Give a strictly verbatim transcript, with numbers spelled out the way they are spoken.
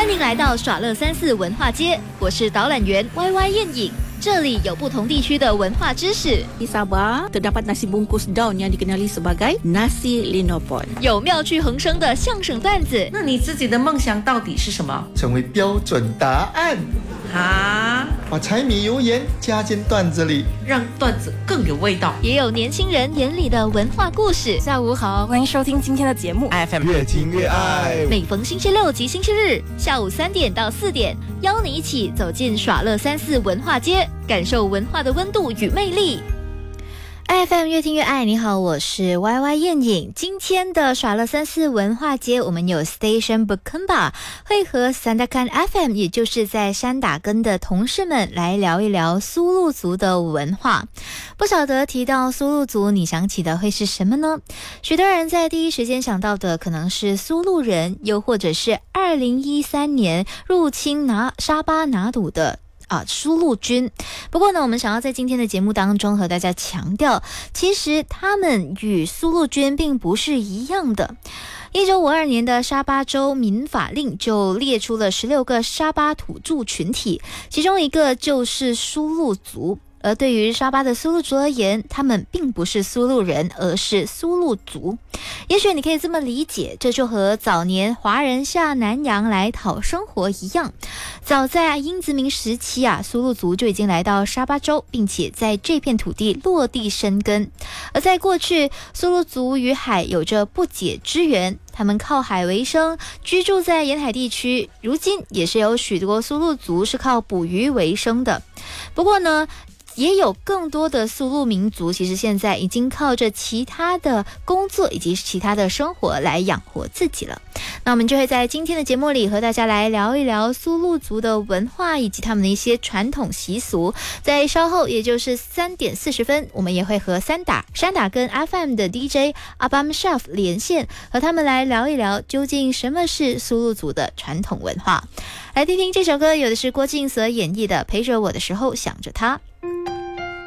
迎来到耍乐三四文化街，我是导览员 Y Y 燕影。这里有不同地区的文化知识。 Di Sabah terdapat nasi bungkus daun yang dikenali sebagai nasi linopon。 有妙趣横生的相声段子。 那你自己的梦想到底是什么？ 成为标准答案啊！ 把柴米油盐加进段子里， 让段子更有味道。 也有年轻人眼里的文化故事。 下午好，欢迎收听今天的节目 F M 越听越爱。 每逢星期六及星期日下午三点到四点，邀你一起走进耍乐三四文化街，感受文化的温度与魅力。F M 越听越爱，你好，我是 Y Y 燕影。今天的耍乐三四文化街，我们有 Station Bukemba 会和 Sandakan F M， 也就是在山打根的同事们来聊一聊苏祿族的文化。不晓得提到苏祿族，你想起的会是什么呢？许多人在第一时间想到的可能是苏祿人，又或者是二零一三年入侵拿沙巴拿督的啊，苏祿军。不过呢，我们想要在今天的节目当中和大家强调，其实他们与苏祿军并不是一样的。一九五二年的沙巴州民法令就列出了十六个沙巴土著群体，其中一个就是苏祿族。而对于沙巴的苏祿族而言，他们并不是苏祿人，而是苏祿族。也许你可以这么理解，这就和早年华人下南洋来讨生活一样。早在英殖民时期啊，苏祿族就已经来到沙巴州，并且在这片土地落地生根。而在过去，苏祿族与海有着不解之缘，他们靠海为生，居住在沿海地区。如今也是有许多苏祿族是靠捕鱼为生的。不过呢，也有更多的苏祿民族其实现在已经靠着其他的工作以及其他的生活来养活自己了。那我们就会在今天的节目里和大家来聊一聊苏祿族的文化以及他们的一些传统习俗。在稍后也就是三点四十分，我们也会和三打山打跟 F M 的 D J Abam Shaf 连线，和他们来聊一聊究竟什么是苏祿族的传统文化。来听听这首歌，有的是郭靖所演绎的《陪着我的时候想着他》。